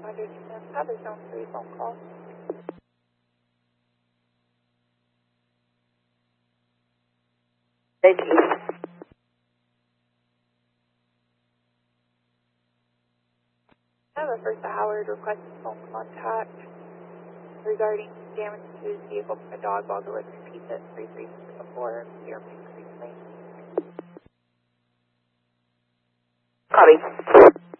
Have a zone 3 phone call. Thank you. I have a First Howard requesting phone contact regarding damage to his vehicle from a dog while delivering pizza at 3304 Deer Creek Lane. Copy.